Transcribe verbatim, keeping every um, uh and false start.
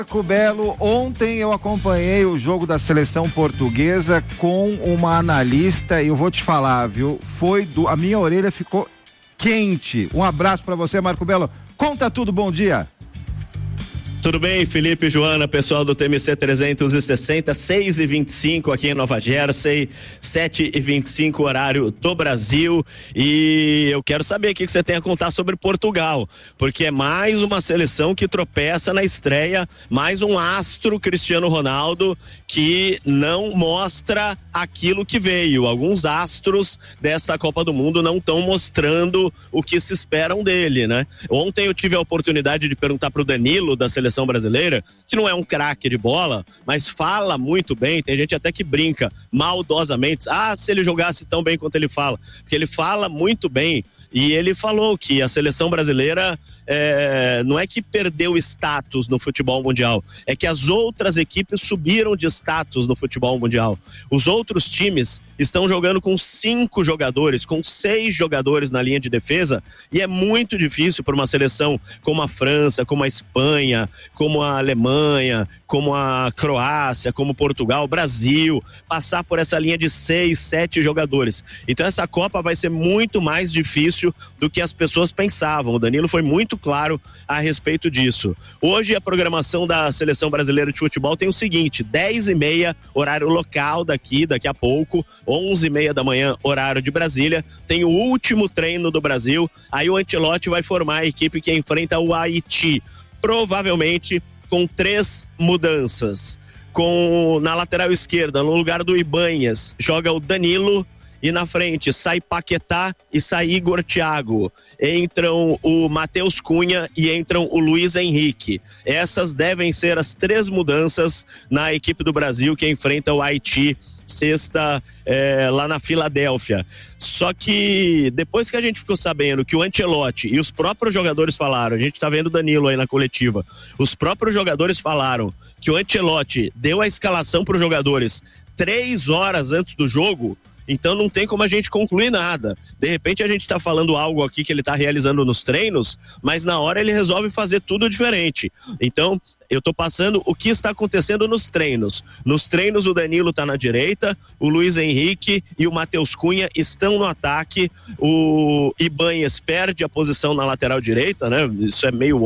Marco Belo, ontem eu acompanhei o jogo da seleção portuguesa com uma analista e eu vou te falar, viu? Foi do, a minha orelha ficou quente. Um abraço pra você, Marco Belo. Conta tudo, bom dia. Tudo bem, Felipe e Joana, pessoal do T M C trezentos e sessenta, seis e vinte e cinco aqui em Nova Jersey, sete e vinte e cinco horário do Brasil, e eu quero saber o que você tem a contar sobre Portugal, porque é mais uma seleção que tropeça na estreia, mais um astro Cristiano Ronaldo que não mostra aquilo que veio. Alguns astros desta Copa do Mundo não estão mostrando o que se esperam dele, né? Ontem eu tive a oportunidade de perguntar pro Danilo da seleção brasileira, que não é um craque de bola, mas fala muito bem. Tem gente até que brinca maldosamente, ah, se ele jogasse tão bem quanto ele fala, porque ele fala muito bem. E ele falou que a seleção brasileira é, não é que perdeu status no futebol mundial, é que as outras equipes subiram de status no futebol mundial. Os outros times estão jogando com cinco jogadores, com seis jogadores na linha de defesa, e é muito difícil para uma seleção como a França, como a Espanha, como a Alemanha, como a Croácia, como Portugal, Brasil, passar por essa linha de seis, sete jogadores. Então essa Copa vai ser muito mais difícil do que as pessoas pensavam. O Danilo foi muito claro a respeito disso. Hoje a programação da Seleção Brasileira de Futebol tem o seguinte: dez e meia, horário local daqui, daqui a pouco, onze e meia da manhã, horário de Brasília, tem o último treino do Brasil, aí o Ancelotti vai formar a equipe que enfrenta o Haiti, provavelmente com três mudanças. Com, na lateral esquerda, no lugar do Ibanhas, joga o Danilo, e na frente sai Paquetá e sai Igor Thiago. Entram o Matheus Cunha e entram o Luiz Henrique. Essas devem ser as três mudanças na equipe do Brasil que enfrenta o Haiti sexta é, lá na Filadélfia. Só que depois que a gente ficou sabendo que o Ancelotti e os próprios jogadores falaram, a gente tá vendo o Danilo aí na coletiva, os próprios jogadores falaram que o Ancelotti deu a escalação para os jogadores três horas antes do jogo, então não tem como a gente concluir nada. De repente a gente tá falando algo aqui que ele tá realizando nos treinos, mas na hora ele resolve fazer tudo diferente. Então eu tô passando o que está acontecendo nos treinos. Nos treinos o Danilo tá na direita, o Luiz Henrique e o Matheus Cunha estão no ataque, o Ibanhas perde a posição na lateral direita, né? Isso é meio